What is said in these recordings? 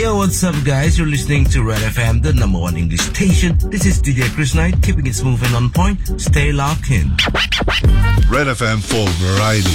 Yo, what's up, guys? You're listening to Red FM, the number one English station. This is DJ Chris Knight, keeping it smooth and on point. Stay locked in. Red FM for variety.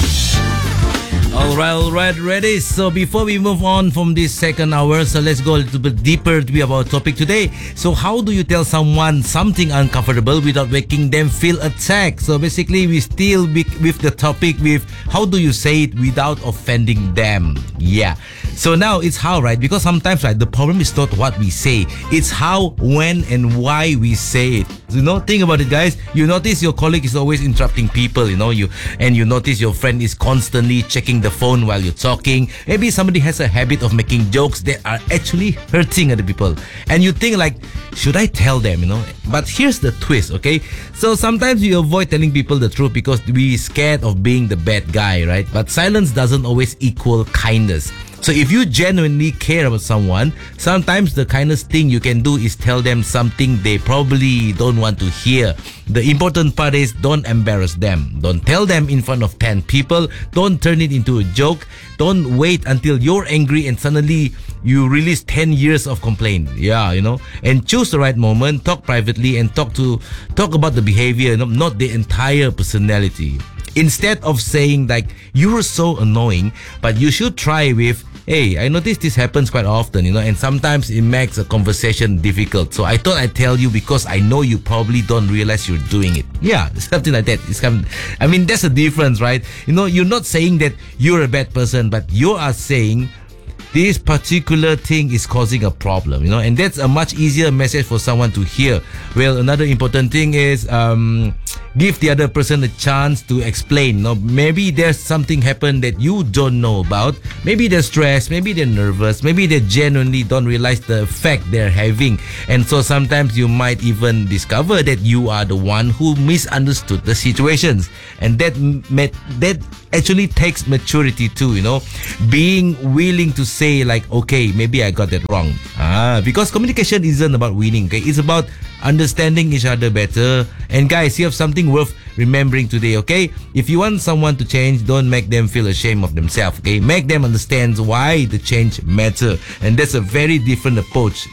All right, ready? So before we move on from this second hour, so let's go a little bit deeper to be about our topic today. So how do you tell someone something uncomfortable without making them feel attacked? So basically, we still be with the topic with how do you say it without offending them? Yeah. So now it's how, right? Because sometimes, right, the problem is not what we say. It's how, when, and why we say it. You know, think about it, guys. You notice your colleague is always interrupting people, you notice your friend is constantly checking the phone while you're talking. Maybe somebody has a habit of making jokes that are actually hurting other people. And you think like, should I tell them, But here's the twist, okay? So sometimes we avoid telling people the truth because we're scared of being the bad guy, right? But silence doesn't always equal kindness. So if you genuinely care about someone, sometimes the kindest thing you can do is tell them something they probably don't want to hear. The important part is don't embarrass them. Don't tell them in front of 10 people. Don't turn it into a joke. Don't wait until you're angry and suddenly you release 10 years of complaint. Yeah, And choose the right moment, talk privately and talk about the behavior, not the entire personality. Instead of saying like, you're so annoying, but you should try with, hey, I notice this happens quite often, and sometimes it makes a conversation difficult. So I thought I'd tell you because I know you probably don't realize you're doing it. Yeah, something like that. That's the difference, right? You're not saying that you're a bad person, but you are saying this particular thing is causing a problem, and that's a much easier message for someone to hear. Well, another important thing is give the other person a chance to explain. Maybe there's something happened that you don't know about. Maybe they're stressed, maybe they're nervous, maybe they genuinely don't realize the effect they're having. And so sometimes you might even discover that you are the one who misunderstood the situations. And that actually takes maturity too, being willing to say like, okay, maybe I got that wrong. Because communication isn't about winning, okay? It's about understanding each other better. And guys, you have something worth remembering today, okay? If you want someone to change, don't make them feel ashamed of themselves, okay? Make them understand why the change matters. And that's a very different approach.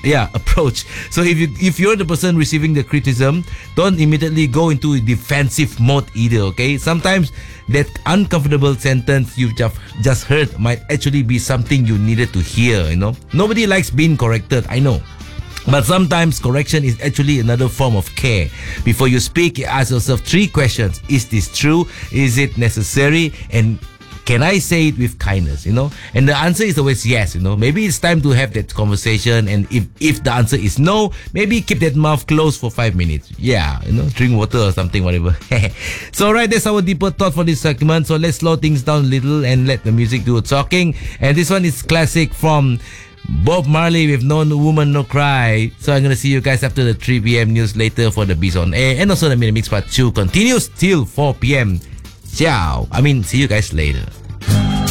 So if you're the person receiving the criticism, don't immediately go into defensive mode either, okay? Sometimes that uncomfortable sentence you've just heard might actually be something you needed to hear, Nobody likes being corrected, I know. But sometimes correction is actually another form of care. Before you speak, ask yourself 3 questions. Is this true? Is it necessary? And can I say it with kindness, And the answer is always yes, Maybe it's time to have that conversation. And if the answer is no, maybe keep that mouth closed for 5 minutes. Yeah, drink water or something, whatever. So, right, that's our deeper thought for this segment. So, let's slow things down a little and let the music do the talking. And this one is classic from Bob Marley with No Woman No Cry. So I'm going to see you guys after the 3 p.m. news later for the Beats on Air. And also the Mix Part 2 continues till 4 p.m. Ciao. See you guys later.